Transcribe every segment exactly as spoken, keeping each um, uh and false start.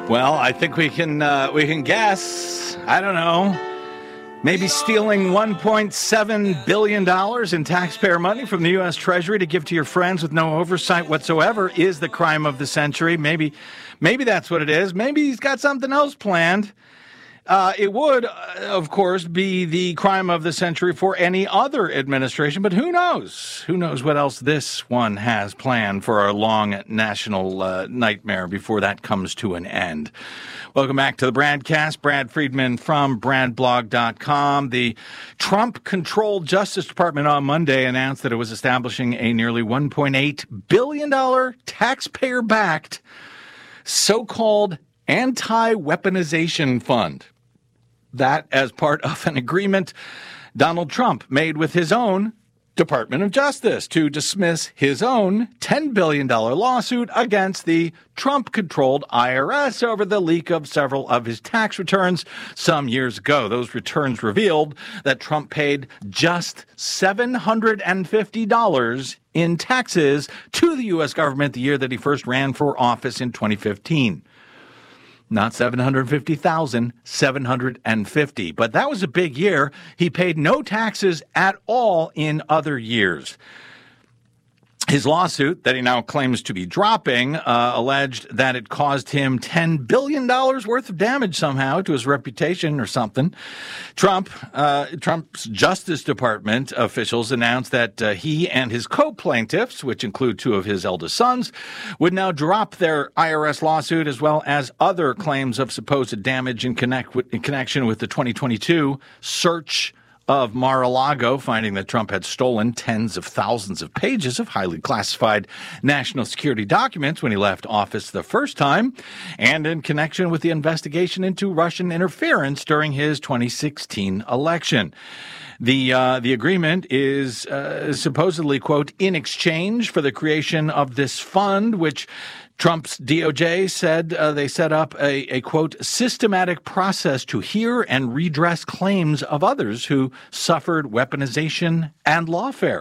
Well, I think we can uh, we can guess. I don't know. Maybe stealing one point seven billion dollars in taxpayer money from the U S Treasury to give to your friends with no oversight whatsoever is the crime of the century. Maybe, maybe that's what it is. Maybe he's got something else planned. Uh, it would, uh, of course, be the crime of the century for any other administration, but who knows? Who knows what else this one has planned for our long national uh, nightmare before that comes to an end. Welcome back to the Bradcast. Brad Friedman from brad blog dot com. The Trump-controlled Justice Department on Monday announced that it was establishing a nearly one point eight billion dollars taxpayer-backed so-called anti-weaponization fund. That as part of an agreement Donald Trump made with his own Department of Justice to dismiss his own ten billion dollars lawsuit against the Trump-controlled I R S over the leak of several of his tax returns some years ago. Those returns revealed that Trump paid just seven hundred fifty dollars in taxes to the U S government the year that he first ran for office in twenty fifteen. Not seven hundred fifty thousand, seven hundred fifty. But that was a big year. He paid no taxes at all in other years. His lawsuit that he now claims to be dropping uh, alleged that it caused him ten billion dollars worth of damage somehow to his reputation or something. Trump, uh, Trump's Justice Department officials announced that uh, he and his co-plaintiffs, which include two of his eldest sons, would now drop their I R S lawsuit as well as other claims of supposed damage in, connect with, in connection with the twenty twenty-two search of Mar-a-Lago, finding that Trump had stolen tens of thousands of pages of highly classified national security documents when he left office the first time, and in connection with the investigation into Russian interference during his twenty sixteen election. The uh, the agreement is uh, supposedly, quote, in exchange for the creation of this fund, which Trump's D O J said uh, they set up a, a, quote, systematic process to hear and redress claims of others who suffered weaponization and lawfare.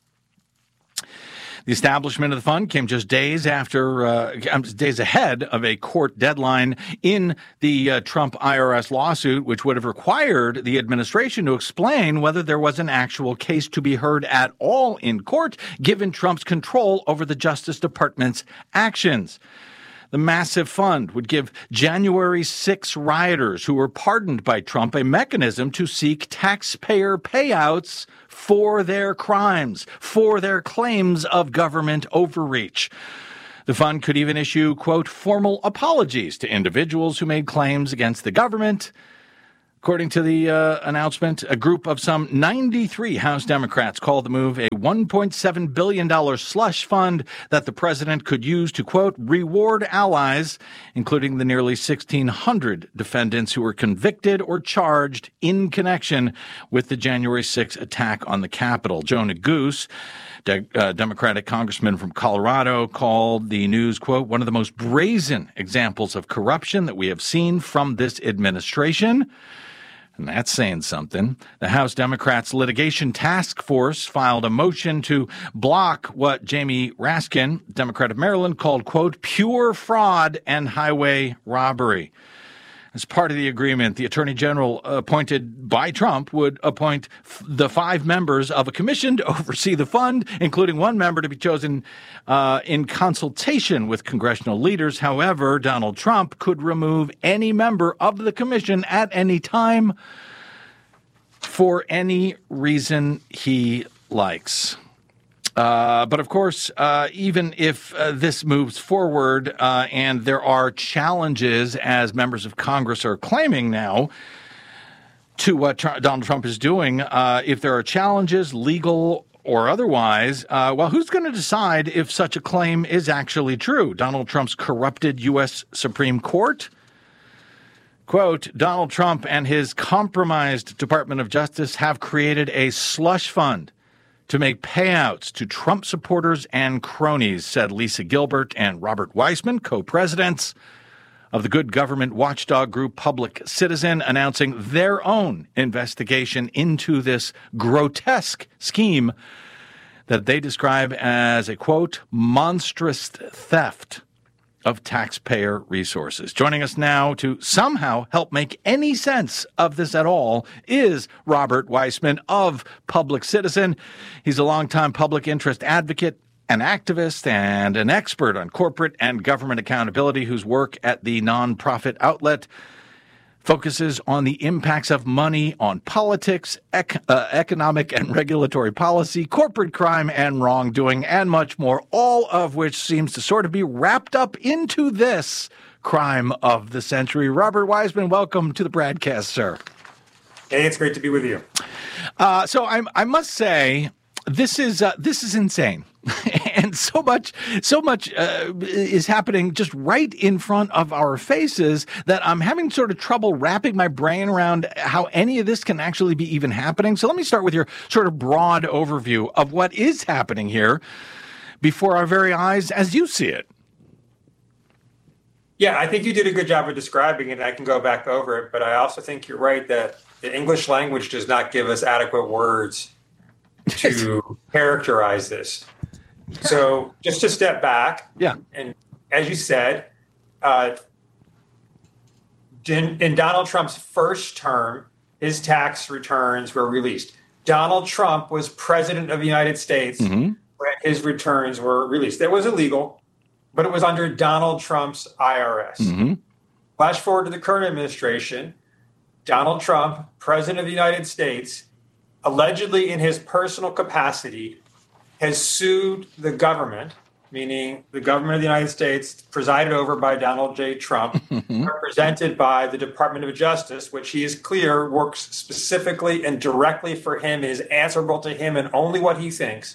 The establishment of the fund came just days after, uh, days ahead of a court deadline in the uh, Trump I R S lawsuit, which would have required the administration to explain whether there was an actual case to be heard at all in court, given Trump's control over the Justice Department's actions. The massive fund would give January sixth rioters who were pardoned by Trump a mechanism to seek taxpayer payouts for their crimes, for their claims of government overreach. The fund could even issue, quote, formal apologies to individuals who made claims against the government. According to the uh, announcement, a group of some ninety-three House Democrats called the move a one point seven billion dollars slush fund that the president could use to, quote, reward allies, including the nearly sixteen hundred defendants who were convicted or charged in connection with the January sixth attack on the Capitol. Joe Neguse, De- uh, Democratic congressman from Colorado, called the news, quote, one of the most brazen examples of corruption that we have seen from this administration. And that's saying something. The House Democrats' litigation task force filed a motion to block what Jamie Raskin, Democrat of Maryland, called, quote, pure fraud and highway robbery. As part of the agreement, the Attorney General appointed by Trump would appoint f- the five members of a commission to oversee the fund, including one member to be chosen uh, in consultation with congressional leaders. However, Donald Trump could remove any member of the commission at any time for any reason he likes. Uh, but of course, uh, even if uh, this moves forward uh, and there are challenges, as members of Congress are claiming now, to what Tr- Donald Trump is doing, uh, if there are challenges, legal or otherwise, uh, well, who's going to decide if such a claim is actually true? Donald Trump's corrupted U S Supreme Court? Quote, Donald Trump and his compromised Department of Justice have created a slush fund to make payouts to Trump supporters and cronies, said Lisa Gilbert and Robert Weissman, co-presidents of the good government watchdog group Public Citizen, announcing their own investigation into this grotesque scheme that they describe as a, quote, monstrous theft of taxpayer resources. Joining us now to somehow help make any sense of this at all is Robert Weissman of Public Citizen. He's a longtime public interest advocate, an activist, and an expert on corporate and government accountability whose work at the nonprofit outlet focuses on the impacts of money on politics, ec- uh, economic and regulatory policy, corporate crime and wrongdoing, and much more, all of which seems to sort of be wrapped up into this crime of the century. Robert Weissman, welcome to the broadcast, sir. Hey, it's great to be with you. Uh, so I, I must say, this is uh, this is insane. And so much, so much uh, is happening just right in front of our faces that I'm having sort of trouble wrapping my brain around how any of this can actually be even happening. So let me start with your sort of broad overview of what is happening here before our very eyes as you see it. Yeah, I think you did a good job of describing it. I can go back over it, but I also think you're right that the English language does not give us adequate words to characterize this. So just to step back, yeah, and as you said, uh, in, in Donald Trump's first term, his tax returns were released. Donald Trump was president of the United States mm-hmm. when his returns were released. That was illegal, but it was under Donald Trump's I R S. Mm-hmm. Flash forward to the current administration, Donald Trump, president of the United States, allegedly in his personal capacity, has sued the government, meaning the government of the United States, presided over by Donald J. Trump, represented by the Department of Justice, which he is clear works specifically and directly for him, is answerable to him and only what he thinks.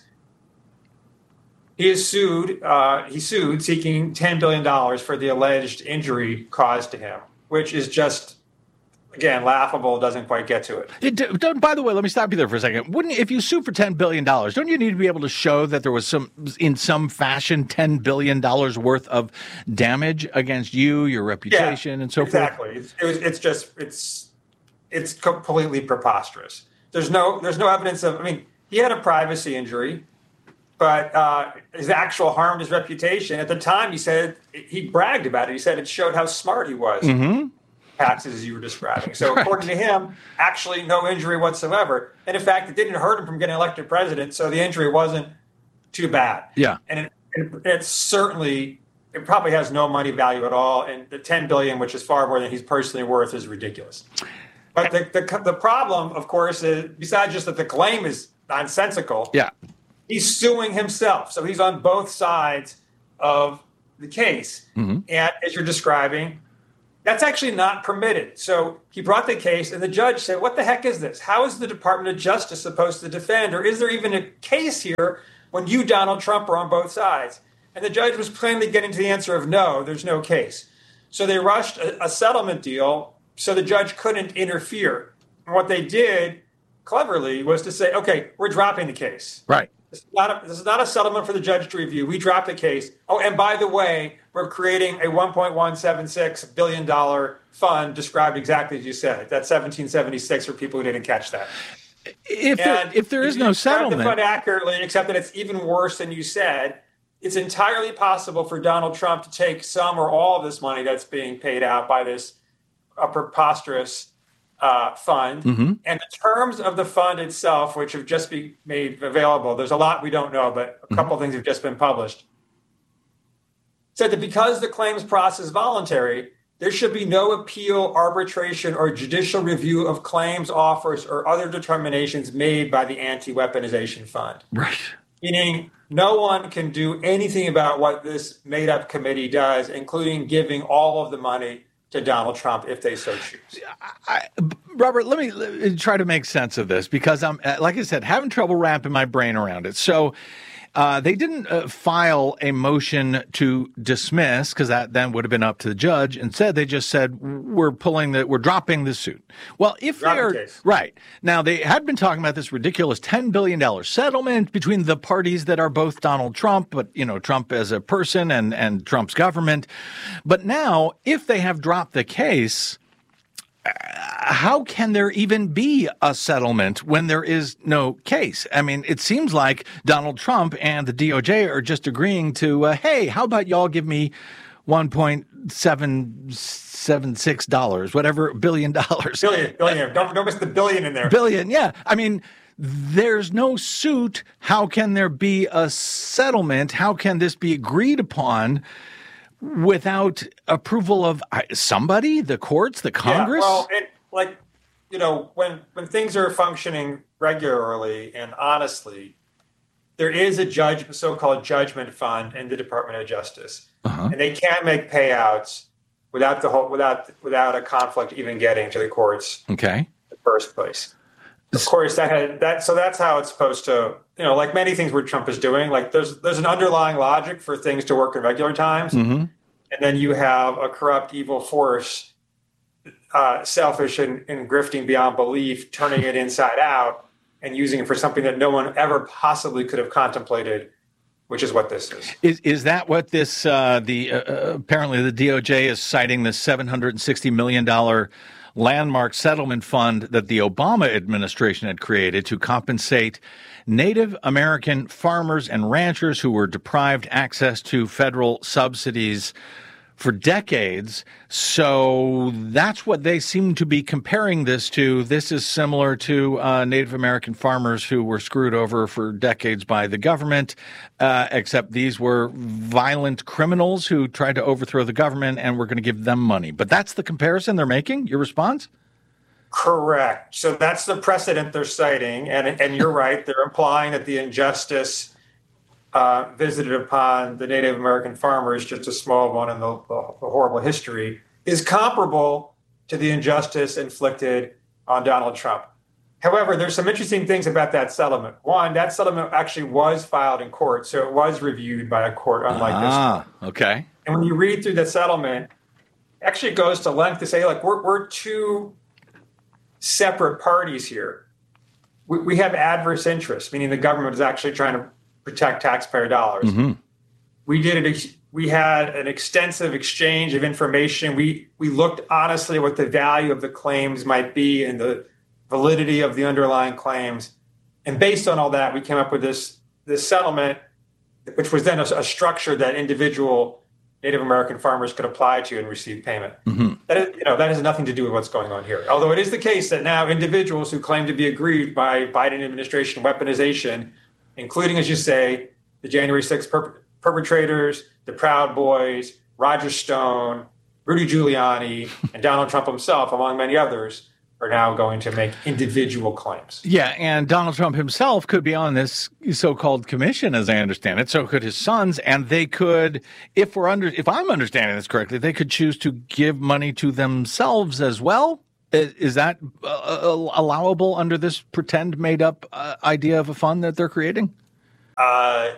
He is sued. Uh, he sued, seeking ten billion dollars for the alleged injury caused to him, which is just, again, laughable, doesn't quite get to it. it don't, by the way, let me stop you there for a second. Wouldn't, if you sue for ten billion dollars, don't you need to be able to show that there was some, in some fashion, ten billion dollars worth of damage against you, your reputation, yeah, and so exactly. forth? Exactly. It's, it's just, it's, it's completely preposterous. There's no, there's no evidence of, I mean, he had a privacy injury, but uh, his actual harmed his reputation. At the time, he said, he bragged about it. He said it showed how smart he was. Mm-hmm. Taxes as you were describing. So right. According to him, actually no injury whatsoever. And in fact, it didn't hurt him from getting elected president. So the injury wasn't too bad. Yeah. And it, it, it's certainly, it probably has no money value at all. And the ten billion dollars, which is far more than he's personally worth, is ridiculous. But the, the, the problem, of course, is besides just that the claim is nonsensical. Yeah. He's suing himself. So he's on both sides of the case. Mm-hmm. And as you're describing, that's actually not permitted. So he brought the case, and the judge said, what the heck is this? How is the Department of Justice supposed to defend? Or is there even a case here when you, Donald Trump, are on both sides? And the judge was plainly getting to the answer of no, there's no case. So they rushed a, a settlement deal so the judge couldn't interfere. And what they did, cleverly, was to say, okay, we're dropping the case. Right. This is, not a, this is not a settlement for the judge to review. We dropped the case. Oh, and by the way, we're creating a one point one seven six billion dollars fund described exactly as you said. That's seventeen seventy-six for people who didn't catch that. If there, if there is no settlement. The fund accurately, except that it's even worse than you said. It's entirely possible for Donald Trump to take some or all of this money that's being paid out by this uh, preposterous Uh, fund, mm-hmm. and the terms of the fund itself, which have just been made available. There's a lot we don't know, but a couple mm-hmm. of things have just been published. Said that because the claims process is voluntary, there should be no appeal, arbitration, or judicial review of claims, offers, or other determinations made by the Anti-Weaponization Fund. Right. Meaning no one can do anything about what this made-up committee does, including giving all of the money to Donald Trump if they so choose. I, Robert, let me, let me try to make sense of this because I'm, like I said, having trouble wrapping my brain around it. So uh, they didn't uh, file a motion to dismiss because that then would have been up to the judge. Instead, they just said, we're pulling the, we're dropping the suit. Well, if Drop they're, the right. Now, they had been talking about this ridiculous ten billion dollars settlement between the parties that are both Donald Trump, but, you know, Trump as a person and, and Trump's government. But now, if they have dropped the case, how can there even be a settlement when there is no case? I mean, it seems like Donald Trump and the D O J are just agreeing to, uh, hey, how about y'all give me one point seven seven six dollars, whatever, billion dollars. Billion, billion. Don't, don't miss the billion in there. Billion, yeah. I mean, there's no suit. How can there be a settlement? How can this be agreed upon without approval of somebody, the courts, the Congress? Yeah, well, it, like, you know, when, when things are functioning regularly and honestly, there is a judge, so-called judgment fund in the Department of Justice, uh-huh. and they can't make payouts without the whole, without without a conflict even getting to the courts. Okay. In the first place. Of course, that had that. So that's how it's supposed to. You know, like many things what Trump is doing. Like there's there's an underlying logic for things to work in regular times, mm-hmm. and then you have a corrupt, evil force, uh, selfish and, and grifting beyond belief, turning it inside out and using it for something that no one ever possibly could have contemplated, which is what this is. Is is that what this, uh, the uh, apparently the D O J is citing the seven hundred sixty million dollars landmark settlement fund that the Obama administration had created to compensate Native American farmers and ranchers who were deprived access to federal subsidies for decades. So that's what they seem to be comparing this to. This is similar to uh, Native American farmers who were screwed over for decades by the government, uh, except these were violent criminals who tried to overthrow the government and we're going to give them money. But that's the comparison they're making? Your response? Correct. So that's the precedent they're citing. And, and you're right. They're implying that the injustice Uh, visited upon the Native American farmers, just a small one in the, the, the horrible history, is comparable to the injustice inflicted on Donald Trump. However, there's some interesting things about that settlement. One, that settlement actually was filed in court, so it was reviewed by a court, unlike ah, this one. Ah, okay. And when you read through the settlement, actually it goes to length to say, like, we're, we're two separate parties here. We, we have adverse interests, meaning the government is actually trying to protect taxpayer dollars. Mm-hmm. We did it. We had an extensive exchange of information. We we looked honestly at what the value of the claims might be and the validity of the underlying claims. And based on all that, we came up with this this settlement, which was then a, a structure that individual Native American farmers could apply to and receive payment. Mm-hmm. That is, you know, that has nothing to do with what's going on here. Although it is the case that now individuals who claim to be aggrieved by Biden administration weaponization, including, as you say, the January sixth per- perpetrators, the Proud Boys, Roger Stone, Rudy Giuliani, and Donald Trump himself, among many others, are now going to make individual claims. Yeah, and Donald Trump himself could be on this so-called commission, as I understand it. So could his sons, and they could, if we're under, if I'm understanding this correctly, they could choose to give money to themselves as well. Is that uh, allowable under this pretend made-up uh, idea of a fund that they're creating? Uh,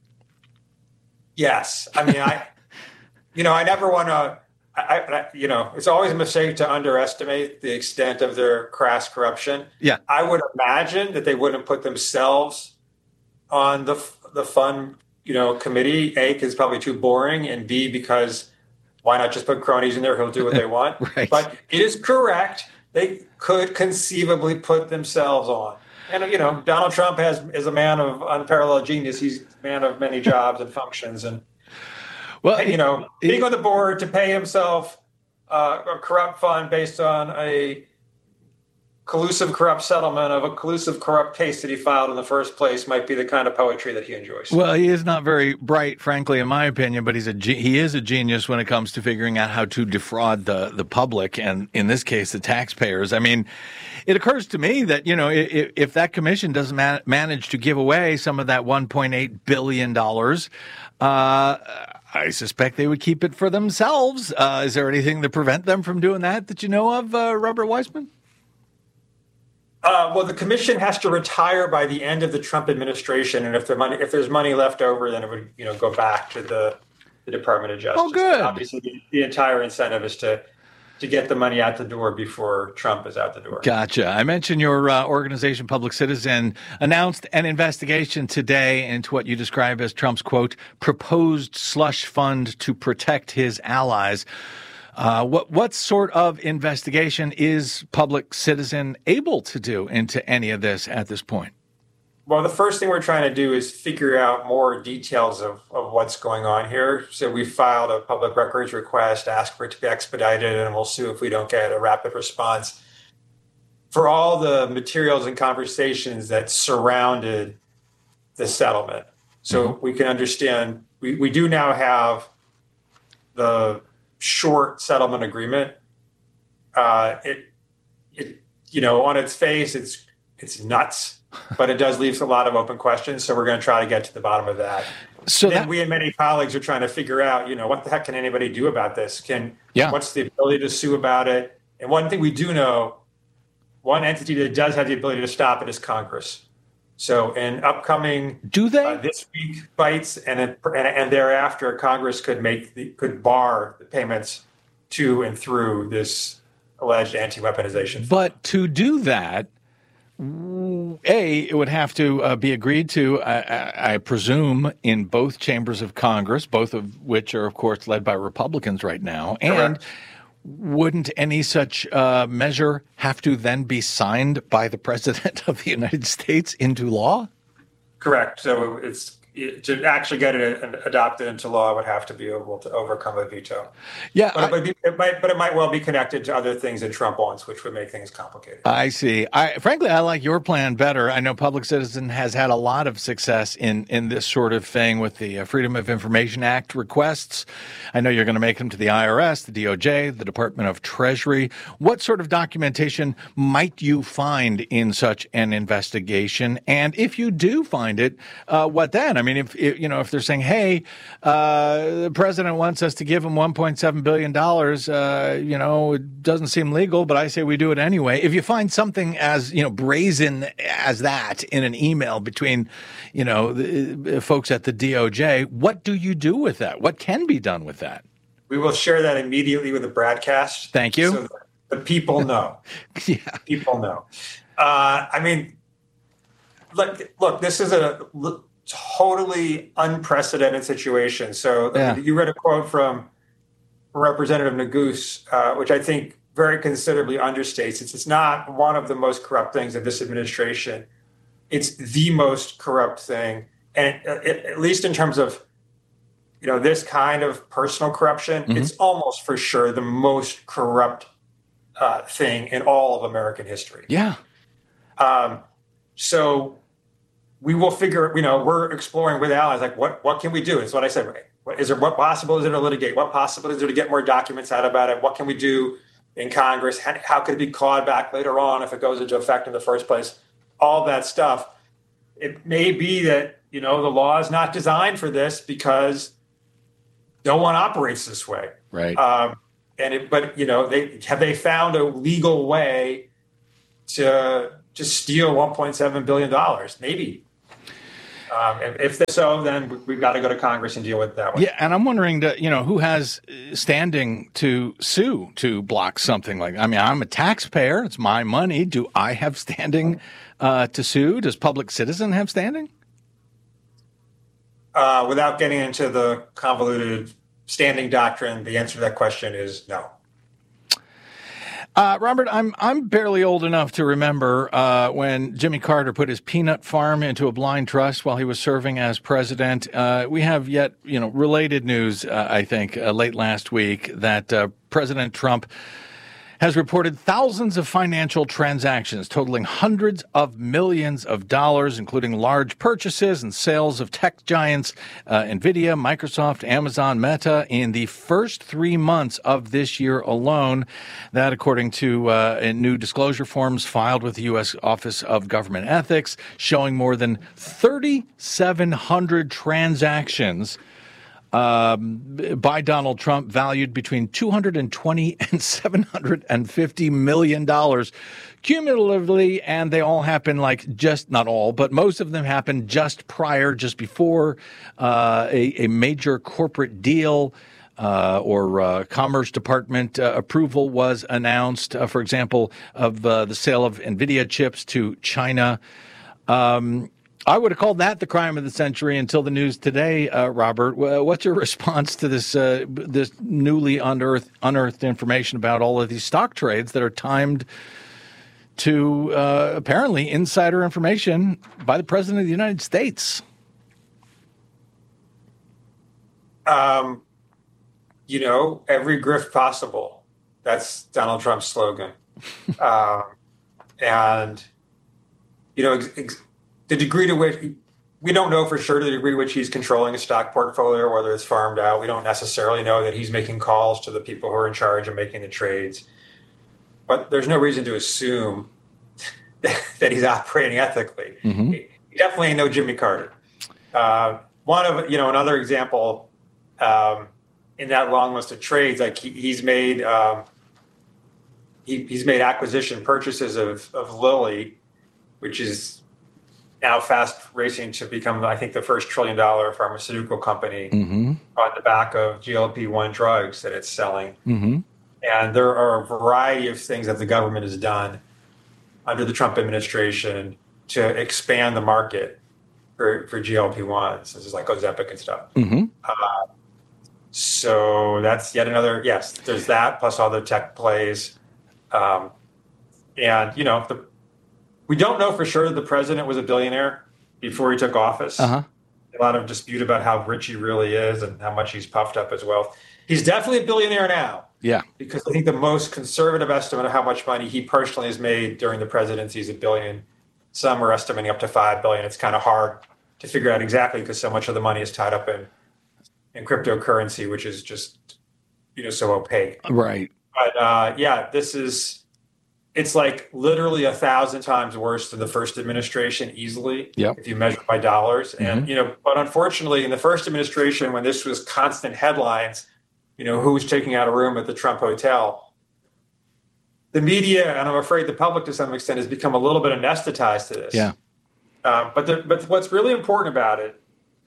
yes. I mean, I, you know, I never want to, I, I, you know, it's always a mistake to underestimate the extent of their crass corruption. Yeah. I would imagine that they wouldn't put themselves on the the fund, you know, committee. A, because it's probably too boring, and B, because why not just put cronies in there who'll do what they want? Right. But it is correct. They could conceivably put themselves on. And, you know, Donald Trump has is a man of unparalleled genius. He's a man of many jobs and functions. And, well, and, you know, it, being on the board to pay himself uh, a corrupt fund based on a collusive corrupt settlement of a collusive corrupt case that he filed in the first place might be the kind of poetry that he enjoys. Well, he is not very bright, frankly, in my opinion, but he's a he is a genius when it comes to figuring out how to defraud the the public, and in this case, the taxpayers. I mean, it occurs to me that, you know, if, if that commission doesn't man- manage to give away some of that one point eight billion dollars, uh, I suspect they would keep it for themselves. Uh, is there anything to prevent them from doing that that you know of, uh, Robert Weissman? Uh, well, the commission has to retire by the end of the Trump administration, and if the money, if there's money left over, then it would, you know, go back to the, the Department of Justice. Oh, good. Obviously, the, the entire incentive is to to get the money out the door before Trump is out the door. Gotcha. I mentioned your uh, organization, Public Citizen, announced an investigation today into what you describe as Trump's, quote, proposed slush fund to protect his allies. Uh, what what sort of investigation is Public Citizen able to do into any of this at this point? Well, the first thing we're trying to do is figure out more details of, of what's going on here. So we filed a public records request, ask for it to be expedited, and we'll sue if we don't get a rapid response. For all the materials and conversations that surrounded the settlement. So mm-hmm. we can understand, we, we do now have the short settlement agreement. Uh, it, it, you know, on its face, it's it's nuts, but it does leave a lot of open questions. So we're going to try to get to the bottom of that. So and then that, we and many colleagues are trying to figure out, you know, what the heck can anybody do about this? Can yeah. What's the ability to sue about it? And one thing we do know, one entity that does have the ability to stop it is Congress. So in upcoming do they uh, this week bites and, and and thereafter, Congress could make the, could bar the payments to and through this alleged anti-weaponization. But to do that, A, it would have to uh, be agreed to, I, I, I presume, in both chambers of Congress, both of which are, of course, led by Republicans right now. And Correct. Wouldn't any such uh, measure have to then be signed by the President of the United States into law? Correct. So it's to actually get it adopted into law, it would have to be able to overcome a veto. Yeah, but, I, it, might be, it might, but it might well be connected to other things that Trump wants, which would make things complicated. I see. I frankly, I like your plan better. I know Public Citizen has had a lot of success in in this sort of thing with the Freedom of Information Act requests. I know you're going to make them to the I R S, the D O J, the Department of Treasury. What sort of documentation might you find in such an investigation? And if you do find it, uh, what then? I mean, if, if you know, if they're saying, "Hey, uh, the president wants us to give him one point seven billion dollars," uh, you know, it doesn't seem legal, but I say we do it anyway. If you find something as, you know, brazen as that in an email between, you know, the, uh, folks at the D O J, what do you do with that? What can be done with that? We will share that immediately with the broadcast. Thank you. So the people know. Yeah, people know. Uh, I mean, look, look, this is a totally unprecedented situation. So yeah. You read a quote from Representative Neguse, uh, which I think very considerably understates it. It's not one of the most corrupt things of this administration. It's the most corrupt thing. And it, it, at least in terms of, you know, this kind of personal corruption, mm-hmm. it's almost for sure the most corrupt uh, thing in all of American history. Yeah. Um, so we will figure, you know, we're exploring with allies, like, what, what can we do? It's what I said. What, is there, what possible is there to litigate? What possible is there to get more documents out about it? What can we do in Congress? How, how could it be clawed back later on if it goes into effect in the first place? All that stuff. It may be that, you know, the law is not designed for this because no one operates this way. Right. Um, and it, but, you know, they have they found a legal way to to steal one point seven billion dollars? Maybe. Um, if so, then we've got to go to Congress and deal with it that way. Yeah, and I'm wondering, to, you know, who has standing to sue to block something like that? I mean, I'm a taxpayer. It's my money. Do I have standing uh, to sue? Does Public Citizen have standing? Uh, without getting into the convoluted standing doctrine, the answer to that question is no. Uh, Robert, I'm I'm barely old enough to remember uh, when Jimmy Carter put his peanut farm into a blind trust while he was serving as president. Uh, we have yet, you know, related news, uh, I think, uh, late last week that uh, President Trump has reported thousands of financial transactions totaling hundreds of millions of dollars, including large purchases and sales of tech giants uh, NVIDIA, Microsoft, Amazon, Meta in the first three months of this year alone. That, according to uh, new disclosure forms filed with the U S Office of Government Ethics, showing more than thirty-seven hundred transactions Um, by Donald Trump, valued between two hundred twenty and seven hundred fifty million dollars cumulatively, and they all happen like just not all, but most of them happen just prior, just before uh, a, a major corporate deal uh, or uh, Commerce Department uh, approval was announced. Uh, for example, of uh, the sale of NVIDIA chips to China. Um, I would have called that the crime of the century until the news today, uh, Robert. What's your response to this uh, this newly unearthed, unearthed information about all of these stock trades that are timed to uh, apparently insider information by the President of the United States. Um, you know, every grift possible. That's Donald Trump's slogan. um, and, you know, ex- ex- the degree to which we don't know for sure the degree to which he's controlling a stock portfolio, whether it's farmed out. We don't necessarily know that he's making calls to the people who are in charge of making the trades. But there's no reason to assume that he's operating ethically. Mm-hmm. He definitely ain't no Jimmy Carter. Uh, one of, you know, another example um, in that long list of trades, like he, he's made um, he, he's made acquisition purchases of, of Lilly, which is now fast racing to become, I think, the first trillion dollar pharmaceutical company mm-hmm. on the back of G L P one drugs that it's selling. Mm-hmm. And there are a variety of things that the government has done under the Trump administration to expand the market for, for G L P ones. This is like Ozempic and stuff. Mm-hmm. Uh, so that's yet another, yes, there's that, plus all the tech plays. Um, and, you know, the, we don't know for sure that the president was a billionaire before he took office. Uh-huh. A lot of dispute about how rich he really is and how much he's puffed up his wealth. He's definitely a billionaire now. Yeah. Because I think the most conservative estimate of how much money he personally has made during the presidency is a billion. Some are estimating up to five billion. It's kind of hard to figure out exactly because so much of the money is tied up in, in cryptocurrency, which is just, you know, so opaque. Right. But uh, yeah, this is, it's like literally a thousand times worse than the first administration easily, yep. if you measure by dollars. Mm-hmm. And, you know, but unfortunately in the first administration, when this was constant headlines, you know, who was taking out a room at the Trump Hotel, the media, and I'm afraid the public to some extent, has become a little bit anesthetized to this. Yeah. Um, but the, but what's really important about it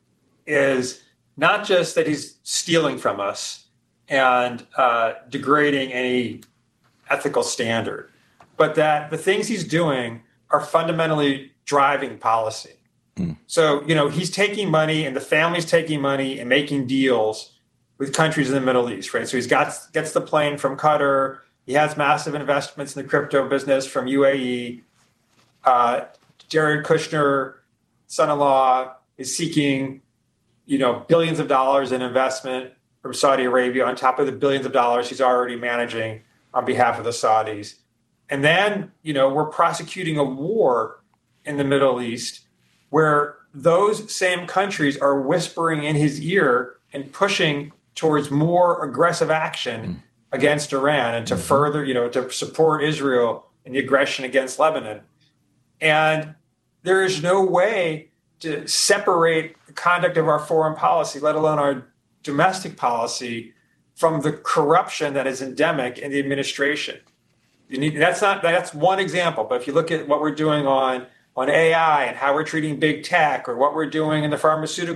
is not just that he's stealing from us and uh, degrading any ethical standard, but that the things he's doing are fundamentally driving policy. Mm. So, you know, he's taking money and the family's taking money and making deals with countries in the Middle East, right? So he's got gets the plane from Qatar. He has massive investments in the crypto business from U A E. Uh, Jared Kushner, son-in-law, is seeking, you know, billions of dollars in investment from Saudi Arabia on top of the billions of dollars he's already managing on behalf of the Saudis. And then, you know, we're prosecuting a war in the Middle East where those same countries are whispering in his ear and pushing towards more aggressive action mm. against Iran and to mm-hmm. further, you know, to support Israel in the aggression against Lebanon. And there is no way to separate the conduct of our foreign policy, let alone our domestic policy, from the corruption that is endemic in the administration. You need, that's not that's one example, but if you look at what we're doing on, on A I and how we're treating big tech, or what we're doing in the pharmaceutical